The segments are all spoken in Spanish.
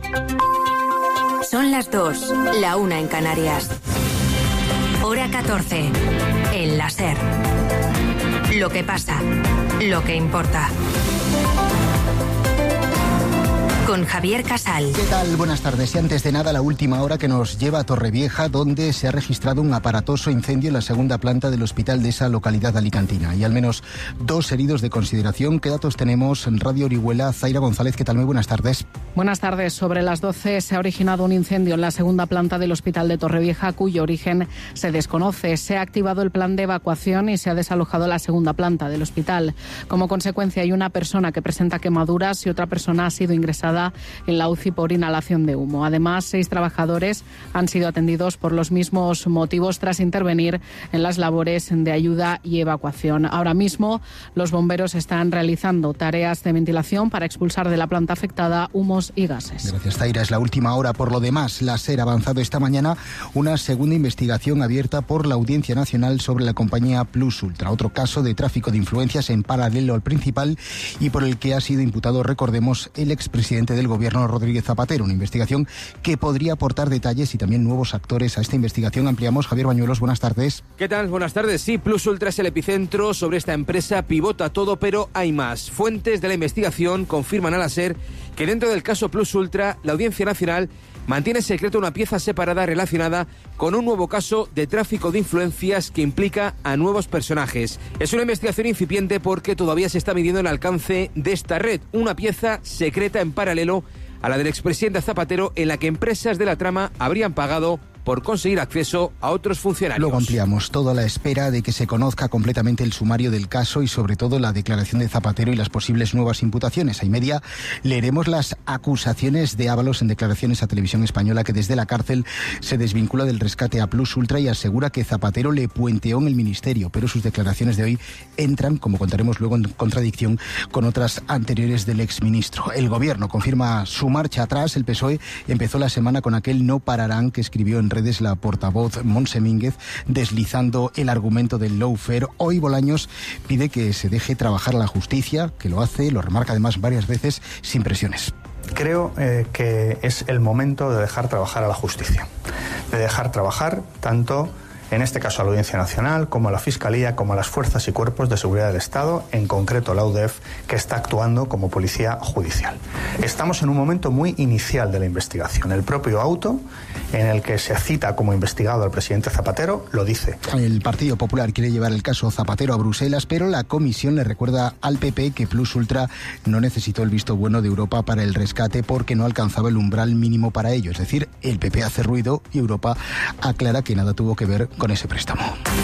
Son las 2, la 1 en Canarias. Hora 14, en la SER. Lo que pasa, lo que importa. Con Javier Casal. ¿Qué tal? Buenas tardes. Y antes de nada, la última hora que nos lleva a Torrevieja, donde se ha registrado un aparatoso incendio en la segunda planta del hospital de esa localidad alicantina. Y al menos 2 heridos de consideración. ¿Qué datos tenemos en Radio Orihuela? Zaira González, ¿qué tal? Muy buenas tardes. Buenas tardes. Sobre las 12 se ha originado un incendio en la segunda planta del hospital de Torrevieja, cuyo origen se desconoce. Se ha activado el plan de evacuación y se ha desalojado la segunda planta del hospital. Como consecuencia, hay una persona que presenta quemaduras y otra persona ha sido ingresada en la UCI por inhalación de humo. Además, 6 trabajadores han sido atendidos por los mismos motivos tras intervenir en las labores de ayuda y evacuación. Ahora mismo, los bomberos están realizando tareas de ventilación para expulsar de la planta afectada humos y gases. Gracias, Zaira. Es la última hora. Por lo demás, la SER ha avanzado esta mañana una segunda investigación abierta por la Audiencia Nacional sobre la compañía Plus Ultra. Otro caso de tráfico de influencias en paralelo al principal y por el que ha sido imputado, recordemos, el expresidente del Gobierno, Rodríguez Zapatero. Una investigación que podría aportar detalles y también nuevos actores a esta investigación. Ampliamos. Javier Bañuelos, buenas tardes. ¿Qué tal? Buenas tardes. Sí, Plus Ultra es el epicentro. Sobre esta empresa pivota todo, pero hay más. Fuentes de la investigación confirman a la SER que dentro del caso Plus Ultra, la Audiencia Nacional mantiene secreto una pieza separada relacionada con un nuevo caso de tráfico de influencias que implica a nuevos personajes. Es una investigación incipiente porque todavía se está midiendo el alcance de esta red, una pieza secreta en paralelo a la del expresidente Zapatero, en la que empresas de la trama habrían pagado por conseguir acceso a otros funcionarios. Luego ampliamos, todo a la espera de que se conozca completamente el sumario del caso y sobre todo la declaración de Zapatero y las posibles nuevas imputaciones. A y media leeremos las acusaciones de Ábalos en declaraciones a Televisión Española, que desde la cárcel se desvincula del rescate a Plus Ultra y asegura que Zapatero le puenteó en el ministerio, pero sus declaraciones de hoy entran, como contaremos luego, en contradicción con otras anteriores del exministro. El Gobierno confirma su marcha atrás. El PSOE empezó la semana con aquel "no pararán" que escribió en redes la portavoz Montse Mínguez, deslizando el argumento del lawfare. Hoy Bolaños pide que se deje trabajar a la justicia, que lo hace, lo remarca además varias veces, sin presiones. Creo que es el momento de dejar trabajar a la justicia, de dejar trabajar tanto, en este caso, a la Audiencia Nacional, como a la Fiscalía, como a las fuerzas y cuerpos de seguridad del Estado, en concreto la UDEF, que está actuando como policía judicial. Estamos en un momento muy inicial de la investigación. El propio auto, en el que se cita como investigado al presidente Zapatero, lo dice. El Partido Popular quiere llevar el caso Zapatero a Bruselas, pero la Comisión le recuerda al PP que Plus Ultra no necesitó el visto bueno de Europa para el rescate porque no alcanzaba el umbral mínimo para ello. Es decir, el PP hace ruido y Europa aclara que nada tuvo que ver con ese préstamo.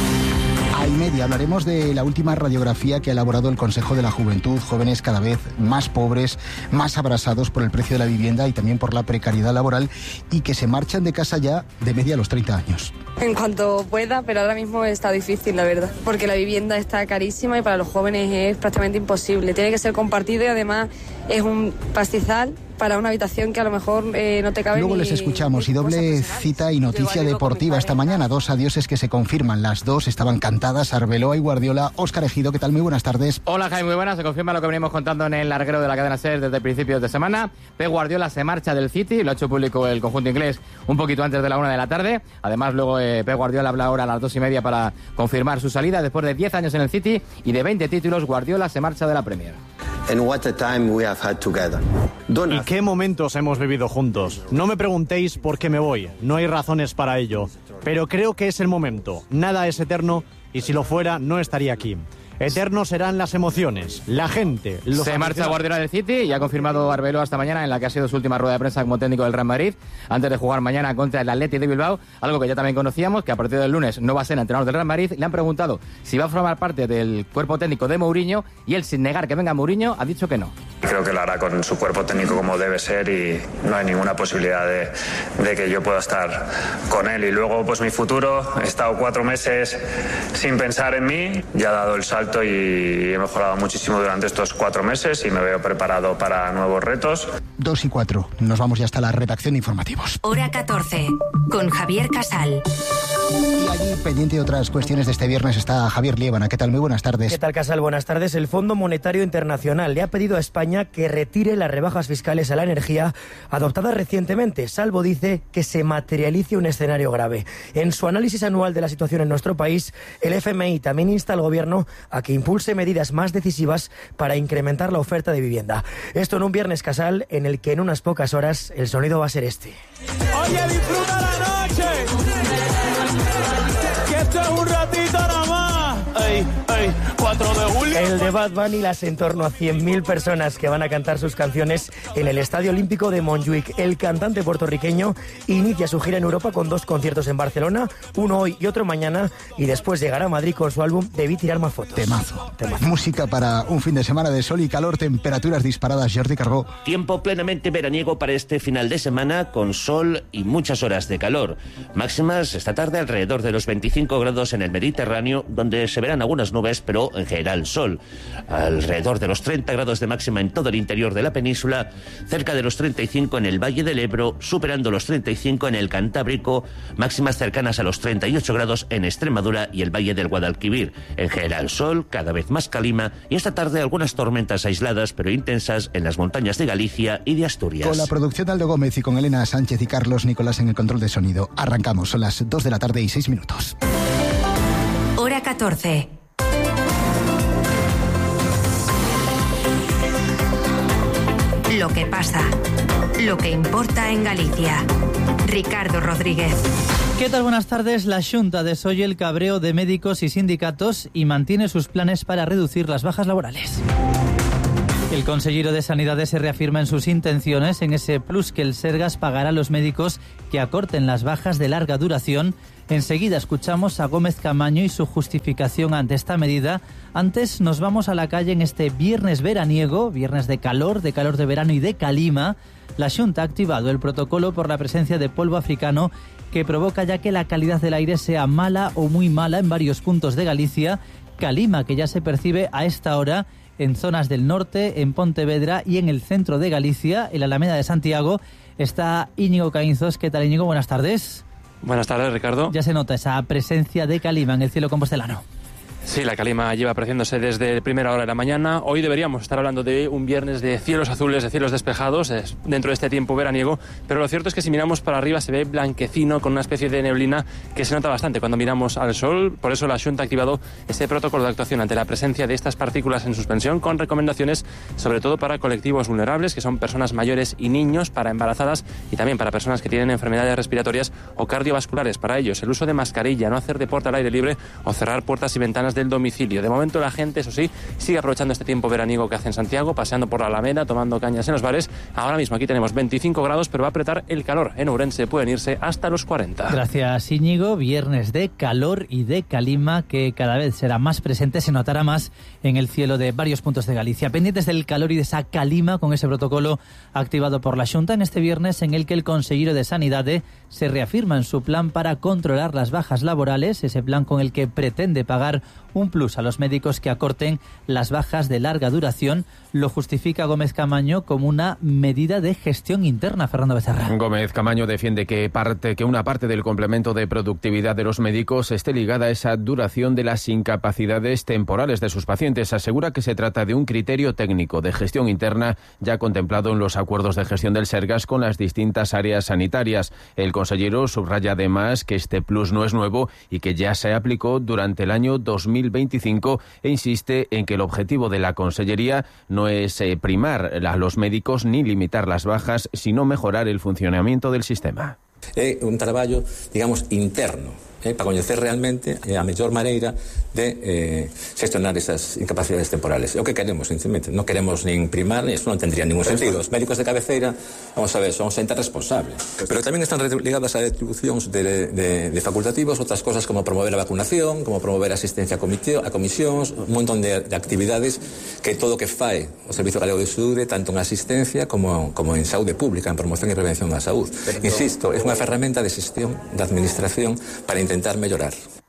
A y media hablaremos de la última radiografía que ha elaborado el Consejo de la Juventud. Jóvenes cada vez más pobres, más abrasados por el precio de la vivienda y también por la precariedad laboral, y que se marchan de casa ya de media a los 30 años. En cuanto pueda, pero ahora mismo está difícil, la verdad, porque la vivienda está carísima y para los jóvenes es prácticamente imposible. Tiene que ser compartido y además es un pastizal para una habitación que a lo mejor no te cabe. Luego les escuchamos. Y doble cita y noticia deportiva esta mañana. 2 adioses que se confirman. Las 2 estaban cantadas. Arbeloa y Guardiola. Óscar Ejido, ¿qué tal? Muy buenas tardes. Hola, Jaime, muy buenas. Se confirma lo que venimos contando en el larguero de la cadena SER desde principios de semana. Pep Guardiola se marcha del City. Lo ha hecho público el conjunto inglés un poquito antes de la 1 de la tarde. Además, luego Pep Guardiola habla ahora a las 2:30 para confirmar su salida. Después de 10 años en el City y de 20 títulos, Guardiola se marcha de la Premier. And what a time we have had together. ¿Y qué momentos hemos vivido juntos? No me preguntéis por qué me voy, no hay razones para ello, pero creo que es el momento. Nada es eterno y si lo fuera no estaría aquí. Eternos serán las emociones, la gente. Se marcha Guardiola del City y ha confirmado Arbeloa esta mañana, en la que ha sido su última rueda de prensa como técnico del Real Madrid, antes de jugar mañana contra el Athletic de Bilbao, algo que ya también conocíamos, que a partir del lunes no va a ser entrenador del Real Madrid. Le han preguntado si va a formar parte del cuerpo técnico de Mourinho y él, sin negar que venga Mourinho, ha dicho que no. Creo que lo hará con su cuerpo técnico como debe ser y no hay ninguna posibilidad de que yo pueda estar con él. Y luego, pues mi futuro, he estado 4 meses sin pensar en mí, ya he dado el salto y he mejorado muchísimo durante estos 4 meses y me veo preparado para nuevos retos. 2:04. Nos vamos ya hasta la redacción de informativos. Hora 14, con Javier Casal. Y allí, pendiente de otras cuestiones de este viernes, está Javier Liébana. ¿Qué tal? Muy buenas tardes. ¿Qué tal, Casal? Buenas tardes. El Fondo Monetario Internacional le ha pedido a España que retire las rebajas fiscales a la energía adoptadas recientemente, salvo, dice, que se materialice un escenario grave. En su análisis anual de la situación en nuestro país, el FMI también insta al Gobierno a que impulse medidas más decisivas para incrementar la oferta de vivienda. Esto en un viernes, Casal, en el que en unas pocas horas el sonido va a ser este. Oye, disfruta la noche, que esto es un ratito nada más. Ey, 4 de julio. El de Bad Bunny, las en torno a 100.000 personas que van a cantar sus canciones en el Estadio Olímpico de Montjuic. El cantante puertorriqueño inicia su gira en Europa con 2 conciertos en Barcelona, uno hoy y otro mañana, y después llegará a Madrid con su álbum Debí tirar más fotos. Temazo. Música para un fin de semana de sol y calor, temperaturas disparadas. Jordi Carbó. Tiempo plenamente veraniego para este final de semana, con sol y muchas horas de calor. Máximas esta tarde alrededor de los 25 grados en el Mediterráneo, donde se verán algunas nubes, pero en general sol. Alrededor de los 30 grados de máxima en todo el interior de la península, cerca de los 35 en el Valle del Ebro, superando los 35 en el Cantábrico, máximas cercanas a los 38 grados en Extremadura y el Valle del Guadalquivir. En general sol, cada vez más calima, y esta tarde algunas tormentas aisladas pero intensas en las montañas de Galicia y de Asturias. Con la producción de Aldo Gómez y con Elena Sánchez y Carlos Nicolás en el control de sonido. Arrancamos, son las 2 de la tarde y 6 minutos. Hora 14. Lo que pasa, lo que importa en Galicia. Ricardo Rodríguez. ¿Qué tal? Buenas tardes. La Xunta desoye el cabreo de médicos y sindicatos y mantiene sus planes para reducir las bajas laborales. El consellero de Sanidades se reafirma en sus intenciones en ese plus que el Sergas pagará a los médicos que acorten las bajas de larga duración. Enseguida escuchamos a Gómez Camaño y su justificación ante esta medida. Antes nos vamos a la calle en este viernes veraniego, viernes de calor de verano y de calima. La Xunta ha activado el protocolo por la presencia de polvo africano que provoca ya que la calidad del aire sea mala o muy mala en varios puntos de Galicia. Calima que ya se percibe a esta hora en zonas del norte, en Pontevedra y en el centro de Galicia, en la Alameda de Santiago. Está Íñigo Caínzos. ¿Qué tal, Íñigo? Buenas tardes. Buenas tardes, Ricardo. Ya se nota esa presencia de calima en el cielo compostelano. Sí, la calima lleva apreciándose desde primera hora de la mañana. Hoy deberíamos estar hablando de un viernes de cielos azules, de cielos despejados, dentro de este tiempo veraniego, pero lo cierto es que si miramos para arriba se ve blanquecino con una especie de neblina que se nota bastante cuando miramos al sol. Por eso la Xunta ha activado este protocolo de actuación ante la presencia de estas partículas en suspensión, con recomendaciones sobre todo para colectivos vulnerables, que son personas mayores y niños, para embarazadas y también para personas que tienen enfermedades respiratorias o cardiovasculares. Para ellos, el uso de mascarilla, no hacer deporte al aire libre o cerrar puertas y ventanas del domicilio. De momento la gente, eso sí, sigue aprovechando este tiempo veraniego que hace en Santiago, paseando por la Alameda, tomando cañas en los bares. Ahora mismo aquí tenemos 25 grados, pero va a apretar el calor. En Ourense pueden irse hasta los 40. Gracias, Íñigo. Viernes de calor y de calima que cada vez será más presente, se notará más en el cielo de varios puntos de Galicia. Pendientes del calor y de esa calima con ese protocolo activado por la Xunta en este viernes, en el que el consellero de Sanidade se reafirma en su plan para controlar las bajas laborales, ese plan con el que pretende pagar un plus a los médicos que acorten las bajas de larga duración. Lo justifica Gómez Camaño como una medida de gestión interna. Fernando Becerra. Gómez Camaño defiende que una parte del complemento de productividad de los médicos esté ligada a esa duración de las incapacidades temporales de sus pacientes. Asegura que se trata de un criterio técnico de gestión interna ya contemplado en los acuerdos de gestión del Sergas con las distintas áreas sanitarias. El consellero subraya además que este plus no es nuevo y que ya se aplicó durante el año 2025 e insiste en que el objetivo de la Consellería no es primar a los médicos ni limitar las bajas, sino mejorar el funcionamiento del sistema. É un traballo, digamos, interno, para coñecer realmente a mellor maneira de xestionar esas incapacidades temporales. É o que queremos, sinceramente. Non queremos nin primar, eso non tendría ningún sentido. Os médicos de cabeceira, vamos a ver, son xente responsable. Pero tamén están ligadas a atribucións de facultativos, outras cosas como promover a vacunación, como promover a asistencia a comisións, un montón de actividades que todo o que fai o Servicio Galego de Saúde, tanto en asistencia como en saúde pública, en promoción e prevención da saúde. Insisto, é unha ferramenta de xestión da administración para intentar mellorar.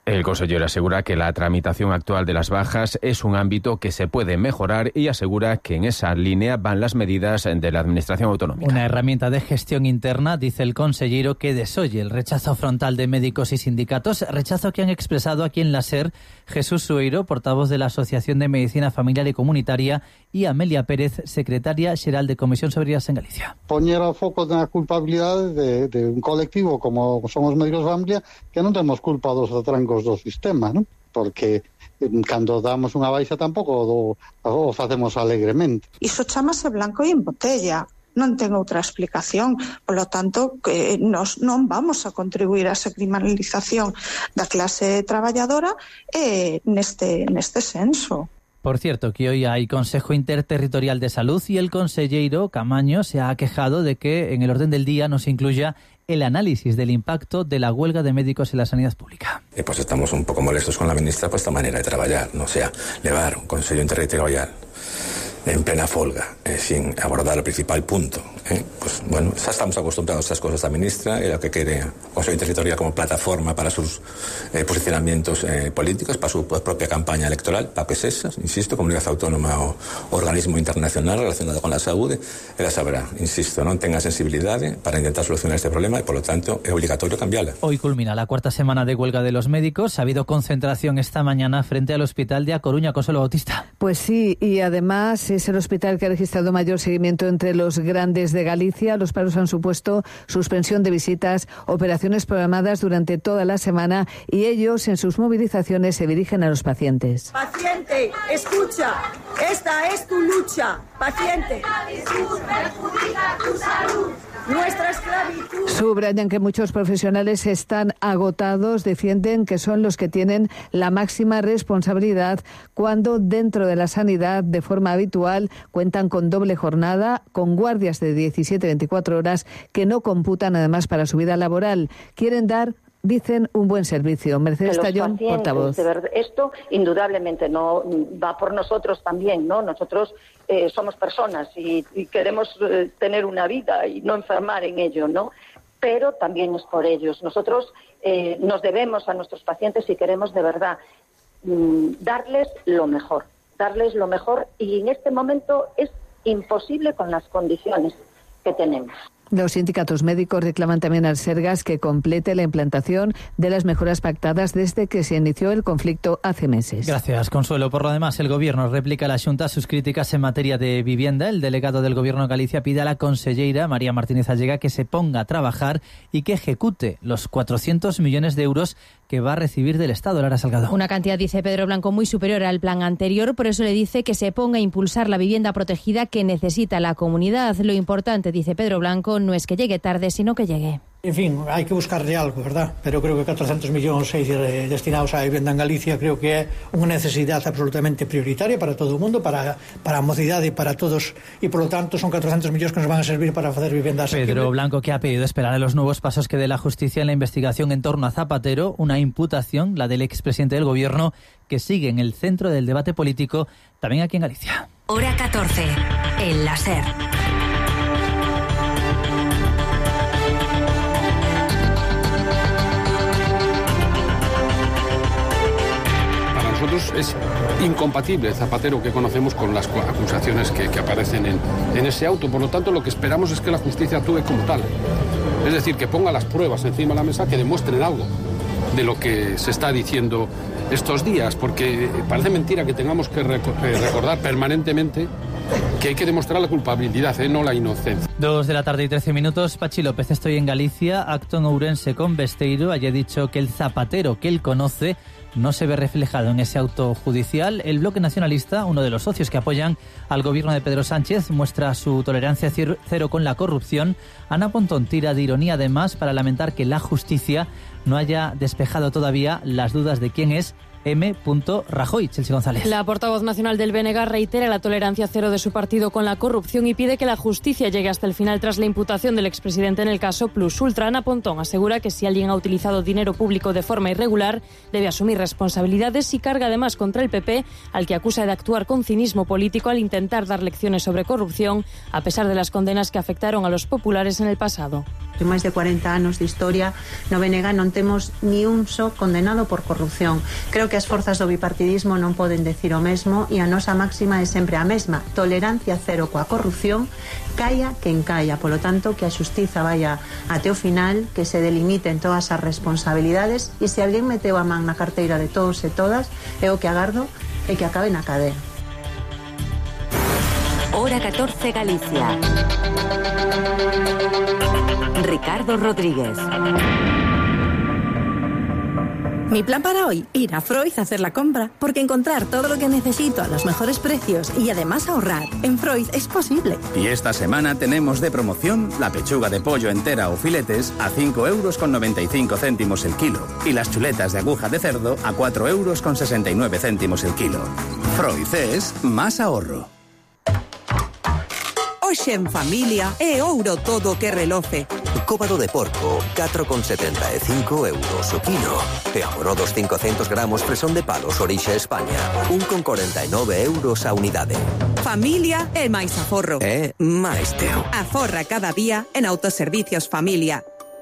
El consejero asegura que la tramitación actual de las bajas es un ámbito que se puede mejorar y asegura que en esa línea van las medidas de la Administración autonómica. Una herramienta de gestión interna, dice el consejero, que desoye el rechazo frontal de médicos y sindicatos, rechazo que han expresado aquí en la SER Jesús Sueiro, portavoz de la Asociación de Medicina Familiar y Comunitaria, y Amelia Pérez, secretaria xeral de Comisión sobre Sanidad en Galicia. Poñer o foco na culpabilidade de un colectivo como son os médicos de familia, que non temos culpa dos atrancos do sistema, non? Porque cando damos unha baixa tampouco o facemos alegremente. Iso chamase blanco e en botella. Non ten outra explicación. Por lo tanto, nos non vamos a contribuir a esa criminalización da clase traballadora neste senso. Por cierto, que hoy hay Consejo Interterritorial de Salud y el consejero Camaño se ha quejado de que en el orden del día no se incluya el análisis del impacto de la huelga de médicos en la sanidad pública. Pues estamos un pouco molestos con la ministra por esta manera de traballar, non sea, levar un Consello Interterritorial en plena folga, sin abordar el principal punto. Pues bueno, ya estamos acostumbrados a estas cosas de la ministra, y lo que quiere el Consejo Interterritorial como plataforma para sus posicionamientos políticos, para su propia campaña electoral, para que es esa, insisto, comunidad autónoma o organismo internacional relacionado con la salud, ella sabrá, insisto, non tenga sensibilidad para intentar solucionar este problema y por lo tanto es obligatorio cambiarla. Hoy culmina la cuarta semana de huelga de los médicos. Ha habido concentración esta mañana frente al Hospital de A Coruña. Consuelo Bautista. Pues sí, y además es el hospital que ha registrado mayor seguimiento entre los grandes de Galicia. Los paros han supuesto suspensión de visitas, operaciones programadas durante toda la semana y ellos en sus movilizaciones se dirigen a los pacientes. Paciente, escucha, esta es tu lucha. Paciente. Nuestra esclavitud. Subrayan que muchos profesionales están agotados, defienden que son los que tienen la máxima responsabilidad cuando dentro de la sanidad de forma habitual cuentan con doble jornada, con guardias de 17-24 horas que no computan además para su vida laboral. Quieren dar, dicen, un buen servicio. Mercedes Tallón, portavoz. Esto indudablemente no va por nosotros también, ¿no? Nosotros somos personas y queremos tener una vida y no enfermar en ello, ¿no? Pero también es por ellos. Nosotros nos debemos a nuestros pacientes y queremos de verdad darles lo mejor y en este momento es imposible con las condiciones que tenemos. Los sindicatos médicos reclaman también al Sergas que complete la implantación de las mejoras pactadas desde que se inició el conflicto hace meses. Gracias, Consuelo. Por lo demás, el Gobierno replica a la Xunta sus críticas en materia de vivienda. El delegado del Gobierno de Galicia pide a la conselleira María Martínez Allega que se ponga a trabajar y que ejecute los 400 millones de euros que va a recibir del Estado. Lara Salgado. Una cantidad, dice Pedro Blanco, muy superior al plan anterior. Por eso le dice que se ponga a impulsar la vivienda protegida que necesita la comunidad. Lo importante, dice Pedro Blanco, no es que llegue tarde, sino que llegue. En fin, hai que buscarle algo, verdad? Pero creo que 400 millóns destinados á vivienda en Galicia creo que é unha necesidade absolutamente prioritaria para todo o mundo, para a mocidade e para todos, e por lo tanto son 400 millóns que nos van a servir para facer viviendas. Pedro Blanco, que ha pedido esperar a los nuevos pasos que dé la justicia en la investigación en torno a Zapatero, una imputación, la del expresidente del Gobierno, que sigue en el centro del debate político también aquí en Galicia. Hora 14, en la SER. Nosotros es incompatible el Zapatero que conocemos con las acusaciones que aparecen en ese auto. Por lo tanto, lo que esperamos es que la justicia actúe como tal. Es decir, que ponga las pruebas encima de la mesa, que demuestren algo de lo que se está diciendo estos días, porque parece mentira que tengamos que recordar permanentemente que hay que demostrar la culpabilidad, no la inocencia. 2:13 p.m. Pachi López, estoy en Galicia, acto en Ourense con Besteiro. Allí ha dicho que el Zapatero que él conoce no se ve reflejado en ese auto judicial. El Bloque Nacionalista, uno de los socios que apoyan al gobierno de Pedro Sánchez, muestra su tolerancia cero con la corrupción. Ana Pontón tira de ironía además para lamentar que la justicia no haya despejado todavía las dudas de quién es M. Rajoy. Chelsea González. La portavoz nacional del BNG reitera la tolerancia cero de su partido con la corrupción y pide que la justicia llegue hasta el final tras la imputación del expresidente en el caso Plus Ultra. Ana Pontón asegura que si alguien ha utilizado dinero público de forma irregular debe asumir responsabilidades y carga además contra el PP, al que acusa de actuar con cinismo político al intentar dar lecciones sobre corrupción a pesar de las condenas que afectaron a los populares en el pasado. En máis de 40 anos de historia no BNG non temos ni un só condenado por corrupción. Creo que as forzas do bipartidismo non poden decir o mesmo e a nosa máxima é sempre a mesma: tolerancia cero coa corrupción, caia quen caia. Polo tanto, que a xustiza vaya até o final, que se delimiten todas as responsabilidades e se alguén meteu a man na carteira de todos e todas, é o que agardo e que acabe na cadea. Hora 14 Galicia. Ricardo Rodríguez. Mi plan para hoy, ir a Freud a hacer la compra, porque encontrar todo lo que necesito a los mejores precios y además ahorrar en Freud es posible. Y esta semana tenemos de promoción la pechuga de pollo entera o filetes a 5,95 € el kilo y las chuletas de aguja de cerdo a 4,69 € el kilo. Freud es más ahorro. Hoxe en familia é ouro todo que reloce. Cóbado de porco, 4,75 € o kilo. E amorodos 500 gramos fresón de palos orixe España, 1,49 € a unidade. Familia é máis aforro. É máis teu. Aforra cada día en Autoservicios Familia.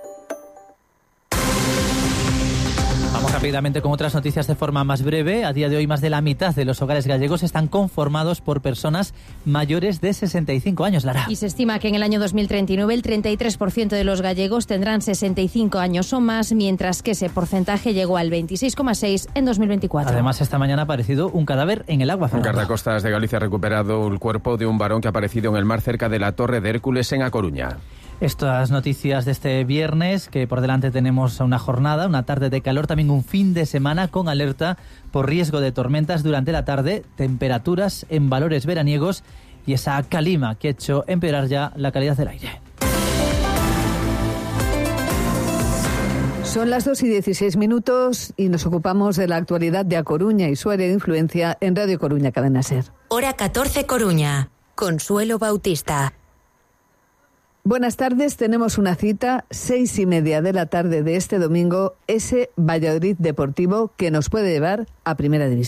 Vamos rápidamente con otras noticias de forma más breve. A día de hoy, más de la mitad de los hogares gallegos están conformados por personas mayores de 65 años, Lara. Y se estima que en el año 2039 el 33% de los gallegos tendrán 65 años o más, mientras que ese porcentaje llegó al 26,6% en 2024. Además, esta mañana ha aparecido un cadáver en el agua. Un guardacostas de Galicia ha recuperado el cuerpo de un varón que ha aparecido en el mar cerca de la Torre de Hércules en A Coruña. Estas noticias de este viernes, que por delante tenemos una jornada, una tarde de calor, también un fin de semana con alerta por riesgo de tormentas durante la tarde, temperaturas en valores veraniegos y esa calima que ha hecho empeorar ya la calidad del aire. Son las 2:16 y nos ocupamos de la actualidad de A Coruña y su área de influencia en Radio Coruña, Cadena SER. Hora 14 Coruña. Consuelo Bautista. Buenas tardes, tenemos una cita, 6:30 de la tarde de este domingo, ese Valladolid Deportivo que nos puede llevar a Primera División.